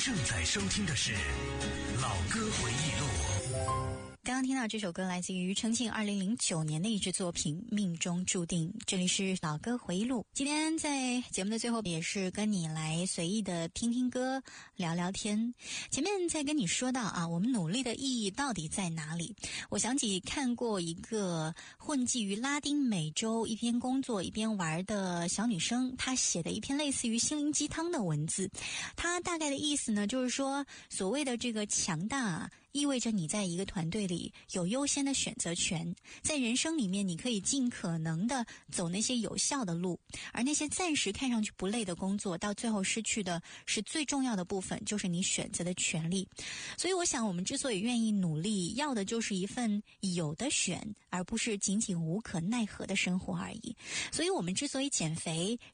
正在收听的是老歌回忆录。 刚刚听到这首歌来自于庾澄庆2009年的一支作品《命中注定》，这里是老歌回忆录。今天在节目的最后也是跟你来随意的听听歌聊聊天。前面在跟你说到啊，我们努力的意义到底在哪里，我想起看过一个混迹于拉丁美洲一边工作一边玩的小女生，她写的一篇类似于心灵鸡汤的文字。她大概的意思呢，就是说所谓的这个强大啊，意味着你在一个团队里有优先的选择权，在人生里面你可以尽可能的走那些有效的路，而那些暂时看上去不累的工作，到最后失去的是最重要的部分，就是你选择的权利。所以我想我们之所以愿意努力，要的就是一份有的选，而不是仅仅无可奈何的生活而已。所以我们之所以减肥，